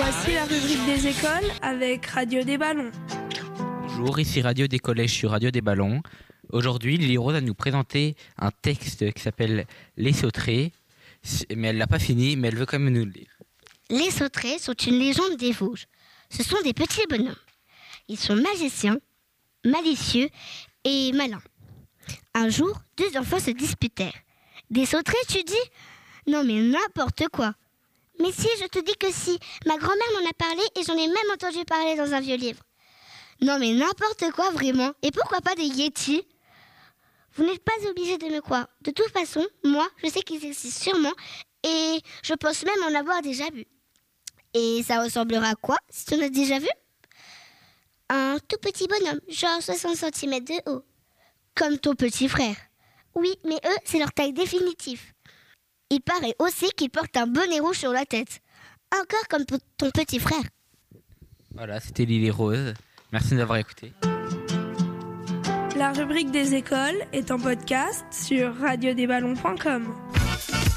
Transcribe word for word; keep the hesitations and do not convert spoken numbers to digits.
Voici la rubrique des écoles avec Radio des Ballons. Bonjour, ici Radio des Collèges sur Radio des Ballons. Aujourd'hui, Lily Rose va nous présenter un texte qui s'appelle Les Sauterets, mais elle l'a pas fini, mais elle veut quand même nous le lire. Les sauterets sont une légende des Vosges. Ce sont des petits bonhommes. Ils sont magiciens, malicieux et malins. Un jour, deux enfants se disputèrent. Des sauterets, tu dis ? Non mais n'importe quoi. Mais si, je te dis que si. Ma grand-mère m'en a parlé et j'en ai même entendu parler dans un vieux livre. Non mais n'importe quoi vraiment. Et pourquoi pas des yétis ? Vous n'êtes pas obligés de me croire. De toute façon, moi, je sais qu'ils existent sûrement et je pense même en avoir déjà vu. Et ça ressemblera à quoi, si tu en as déjà vu ? Un tout petit bonhomme, genre soixante centimètres de haut. Comme ton petit frère. Oui, mais eux, c'est leur taille définitive. Il paraît aussi qu'ils portent un bonnet rouge sur la tête. Encore comme ton petit frère. Voilà, c'était Lily Rose. Merci de nous avoir écoutés. La rubrique des écoles est en podcast sur radio des ballons point com.